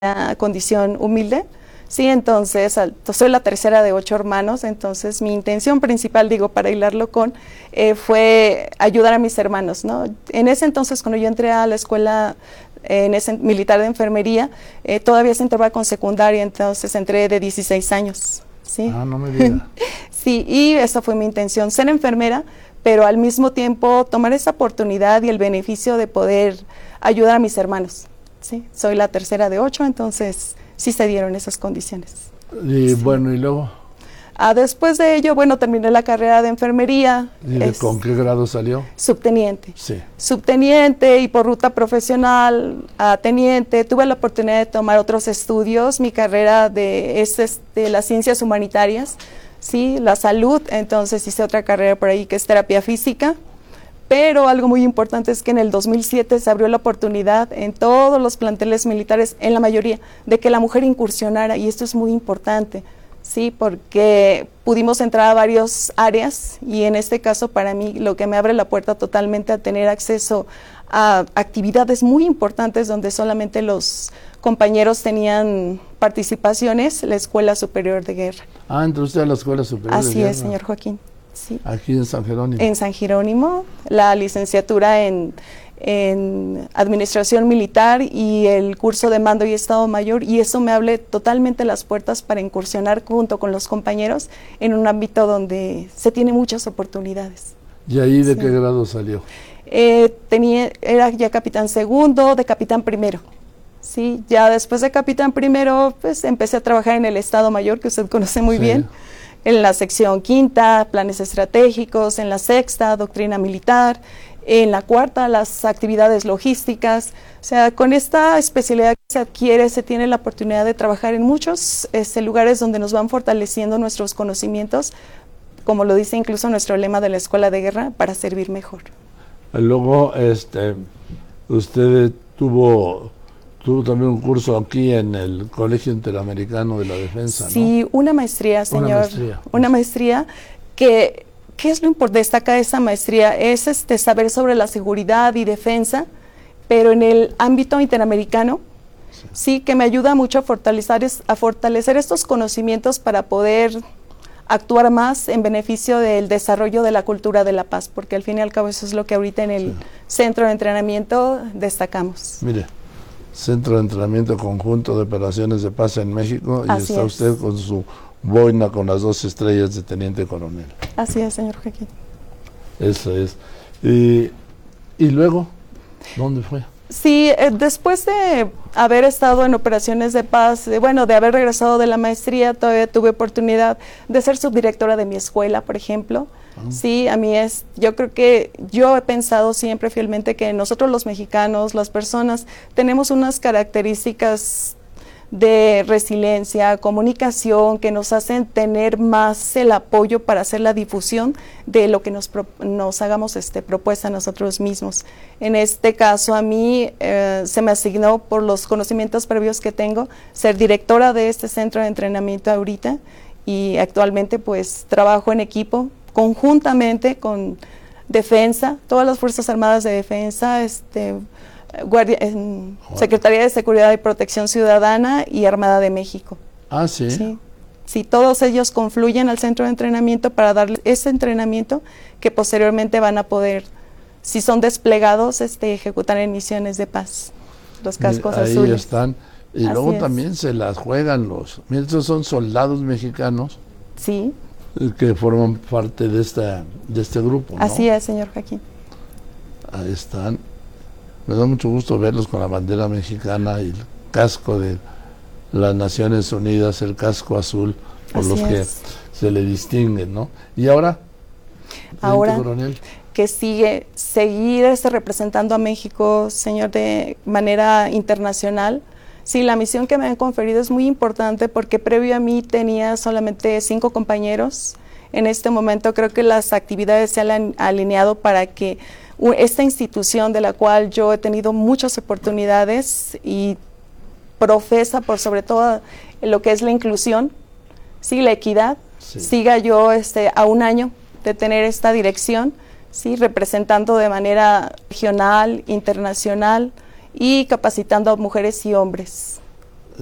una condición humilde. Sí, entonces soy la tercera de 8 hermanos, entonces mi intención principal, digo, para hilarlo con, fue ayudar a mis hermanos, ¿no? En ese entonces, cuando yo entré a la escuela militar de enfermería, todavía se entraba con secundaria, entonces entré de 16 años. ¿Sí? Ah, no me diga. Sí, y esa fue mi intención, ser enfermera, pero al mismo tiempo tomar esa oportunidad y el beneficio de poder ayudar a mis hermanos. Sí, soy la tercera de 8, entonces sí se dieron esas condiciones. Y sí. Bueno, ¿y luego? Después de ello, bueno, terminé la carrera de enfermería. ¿Y con qué grado salió? Subteniente. Sí. Subteniente, y por ruta profesional a teniente. Tuve la oportunidad de tomar otros estudios. Mi carrera es las ciencias humanitarias, sí, la salud. Entonces hice otra carrera por ahí que es terapia física. Pero algo muy importante es que en el 2007 se abrió la oportunidad en todos los planteles militares, en la mayoría, de que la mujer incursionara, y esto es muy importante, sí, porque pudimos entrar a varias áreas, y en este caso para mí lo que me abre la puerta totalmente a tener acceso a actividades muy importantes donde solamente los compañeros tenían participaciones, la Escuela Superior de Guerra. Ah, entró usted a la Escuela Superior de Guerra. Así es, señor Joaquín. Sí. Aquí en San Jerónimo. En San Jerónimo, la licenciatura en Administración Militar y el curso de Mando y Estado Mayor, y eso me abre totalmente las puertas para incursionar junto con los compañeros en un ámbito donde se tiene muchas oportunidades. ¿Y ahí de qué grado salió? Era ya capitán segundo, de capitán primero. Sí, ya después de capitán primero, pues empecé a trabajar en el Estado Mayor, que usted conoce muy bien. En la sección quinta, planes estratégicos, en la sexta, doctrina militar, en la cuarta, las actividades logísticas. O sea, con esta especialidad que se adquiere, se tiene la oportunidad de trabajar en muchos lugares donde nos van fortaleciendo nuestros conocimientos, como lo dice incluso nuestro lema de la Escuela de Guerra, para servir mejor. Luego, usted tuvo también un curso aquí en el Colegio Interamericano de la Defensa, ¿no? Sí, una maestría, señor. Una maestría que, ¿qué es lo importante? Destaca esa maestría, es saber sobre la seguridad y defensa, pero en el ámbito interamericano, sí, que me ayuda mucho a fortalecer estos conocimientos para poder actuar más en beneficio del desarrollo de la cultura de la paz, porque al fin y al cabo eso es lo que ahorita en el centro de entrenamiento destacamos. Mire, Centro de Entrenamiento Conjunto de Operaciones de Paz en México, y está usted con su boina con las 2 estrellas de teniente coronel. Así es, señor Joaquín. Eso es. Y luego, ¿dónde fue? Sí, después de haber estado en operaciones de paz, de haber regresado de la maestría, todavía tuve oportunidad de ser subdirectora de mi escuela, por ejemplo. Sí, a mí yo creo que yo he pensado siempre fielmente que nosotros los mexicanos, las personas, tenemos unas características de resiliencia, comunicación, que nos hacen tener más el apoyo para hacer la difusión de lo que nos hagamos propuesta a nosotros mismos. En este caso a mí se me asignó, por los conocimientos previos que tengo, ser directora de este centro de entrenamiento ahorita, y actualmente pues trabajo en equipo conjuntamente con Defensa, todas las Fuerzas Armadas de Defensa, Secretaría de Seguridad y Protección Ciudadana y Armada de México. Ah, sí. Sí, todos ellos confluyen al centro de entrenamiento para darle ese entrenamiento que posteriormente van a poder, si son desplegados, ejecutar en misiones de paz. Los cascos azules. Ahí están. Y luego también se las juegan miren, estos son soldados mexicanos. Sí. Que forman parte de este grupo, ¿no? Así es, señor Joaquín. Ahí están. Me da mucho gusto verlos con la bandera mexicana y el casco de las Naciones Unidas, el casco azul, por los que se le distinguen, ¿no? Y ahora, coronel, que seguir representando a México, señor, de manera internacional. Sí, la misión que me han conferido es muy importante, porque previo a mí tenía solamente 5 compañeros. En este momento creo que las actividades se han alineado para que esta institución, de la cual yo he tenido muchas oportunidades y profesa por sobre todo lo que es la inclusión, sí, la equidad, siga yo a un año de tener esta dirección, sí, representando de manera regional, internacional, y capacitando a mujeres y hombres.